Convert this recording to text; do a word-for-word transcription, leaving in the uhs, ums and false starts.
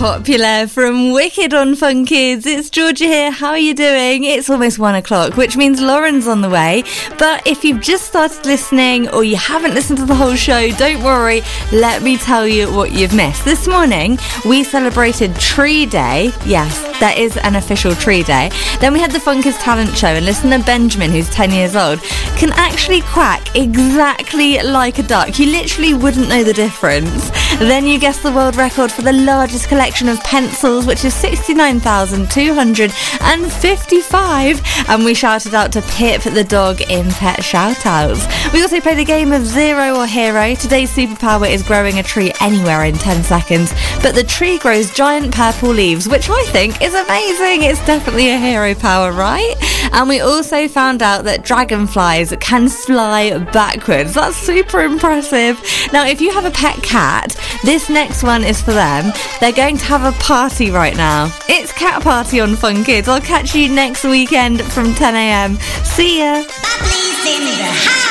popular from Wicked on Fun Kids. It's Georgia here. How are you doing? It's almost one o'clock, which means Lauren's on the way. But if you've just started listening or you haven't listened to the whole show, don't worry. Let me tell you what you've missed. This morning, we celebrated Tree Day. Yes, that is an official tree day. Then we had the Fun Kids Talent Show, and listener Benjamin, who's ten years old, can actually quack exactly like a duck. You literally wouldn't know the difference. Then you guessed the world record for the largest collection of pencils, which is sixty-nine thousand two hundred fifty-five, and we shouted out to Pip the dog in pet shoutouts. We also played a game of Zero or Hero. Today's superpower is growing a tree anywhere in ten seconds, but the tree grows giant purple leaves, which I think is amazing. It's definitely a hero power, right? And we also found out that dragonflies can fly backwards. That's super impressive. Now, if you have a pet cat, this next one is for them. They're going to have a party right now. It's Cat Party on Fun Kids. I'll catch you next weekend from ten a.m. See ya. Bubblies in the house.